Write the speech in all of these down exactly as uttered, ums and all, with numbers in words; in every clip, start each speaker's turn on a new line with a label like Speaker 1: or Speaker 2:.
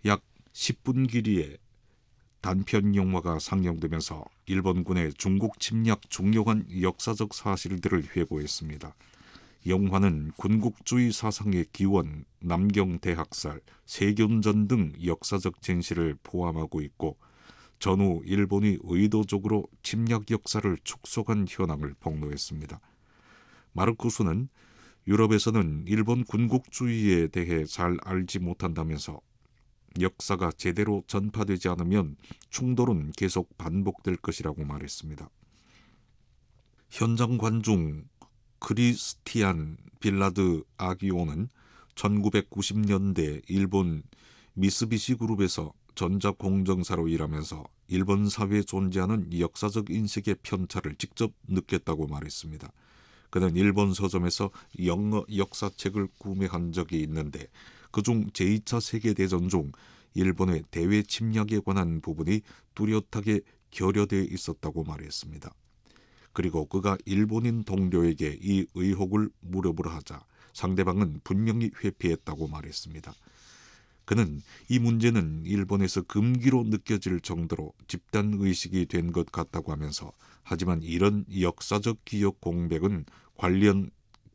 Speaker 1: 약 십 분 길이의 단편 영화가 상영되면서 일본군의 중국 침략 중요한 역사적 사실들을 회고했습니다. 영화는 군국주의 사상의 기원, 남경 대학살, 세균전 등 역사적 진실을 포함하고 있고 전후 일본이 의도적으로 침략 역사를 축소한 현황을 폭로했습니다. 마르쿠스는 유럽에서는 일본 군국주의에 대해 잘 알지 못한다면서 역사가 제대로 전파되지 않으면 충돌은 계속 반복될 것이라고 말했습니다. 현장 관중 크리스티안 빌라드 아기오는 천구백구십 년대 일본 미쓰비시 그룹에서 전자공정사로 일하면서 일본 사회에 존재하는 역사적 인식의 편차를 직접 느꼈다고 말했습니다. 그는 일본 서점에서 영어 역사책을 구매한 적이 있는데 그중 제이 차 세계대전 중 일본의 대외 침략에 관한 부분이 뚜렷하게 결여되어 있었다고 말했습니다. 그리고 그가 일본인 동료에게 이 의혹을 물어보려 하자 상대방은 분명히 회피했다고 말했습니다. 그는 이 문제는 일본에서 금기로 느껴질 정도로 집단의식이 된 것 같다고 하면서 하지만 이런 역사적 기억 공백은 관련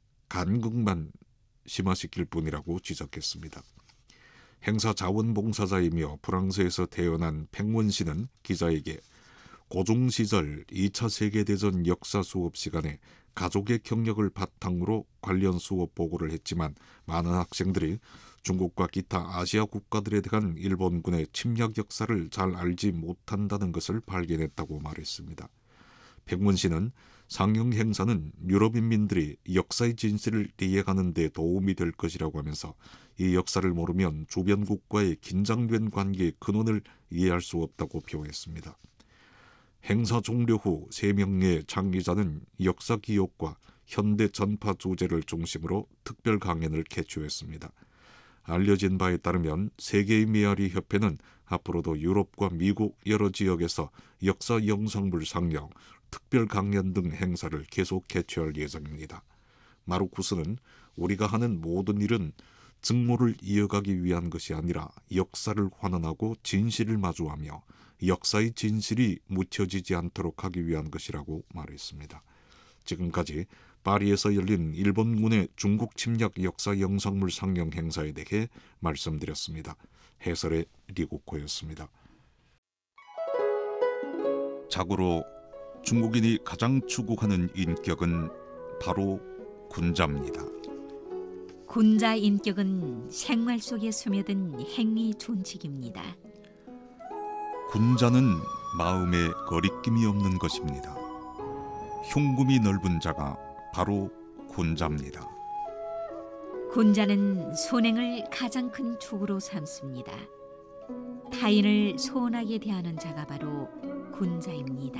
Speaker 1: 간극만 심화시킬 뿐이라고 지적했습니다. 행사 자원봉사자이며 프랑스에서 태어난 팽원 씨는 기자에게 고중 시절 이 차 세계대전 역사 수업 시간에 가족의 경력을 바탕으로 관련 수업 보고를 했지만 많은 학생들이 중국과 기타 아시아 국가들에 대한 일본군의 침략 역사를 잘 알지 못한다는 것을 발견했다고 말했습니다. 백문 씨는 상영 행사는 유럽 인민들이 역사의 진실을 이해하는 데 도움이 될 것이라고 하면서 이 역사를 모르면 주변국과의 긴장된 관계의 근원을 이해할 수 없다고 표했습니다. 행사 종료 후 세 명의 창의자는 역사 기억과 현대 전파 주제를 중심으로 특별 강연을 개최했습니다. 알려진 바에 따르면 세계의 메아리 협회는 앞으로도 유럽과 미국 여러 지역에서 역사 영상물 상영, 특별 강연 등 행사를 계속 개최할 예정입니다. 마르쿠스는 우리가 하는 모든 일은 증오를 이어가기 위한 것이 아니라 역사를 환원하고 진실을 마주하며 역사의 진실이 묻혀지지 않도록 하기 위한 것이라고 말했습니다. 지금까지 파리에서 열린 일본군의 중국 침략 역사 영상물 상영 행사에 대해 말씀드렸습니다. 해설의 리고코였습니다. 자고로 중국인이 가장 추구하는 인격은 바로 군자입니다.
Speaker 2: 군자 인격은 생활 속에 스며든 행위 준칙입니다.
Speaker 1: 군자는 마음에 거리낌이 없는 것입니다. 흉금이 넓은 자가 바로 군자입니다.
Speaker 2: 군자는 선행을 가장 큰 축으로 삼습니다. 타인을 소원하게 대하는 자가 바로 군자입니다.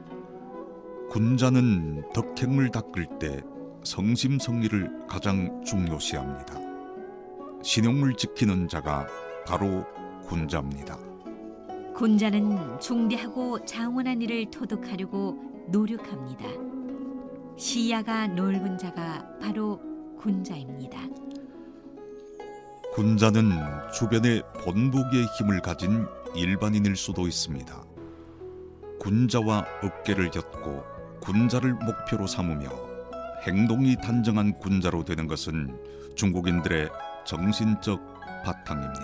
Speaker 1: 군자는 덕행을 닦을 때 성심성의를 가장 중요시합니다. 신용을 지키는 자가 바로 군자입니다.
Speaker 2: 군자는 중대하고 장원한 일을 토득하려고 노력합니다. 시야가 넓은 자가 바로 군자입니다.
Speaker 1: 군자는 주변에 본보기의 힘을 가진 일반인일 수도 있습니다. 군자와 어깨를 엮고 군자를 목표로 삼으며 행동이 단정한 군자로 되는 것은 중국인들의 정신적 바탕입니다.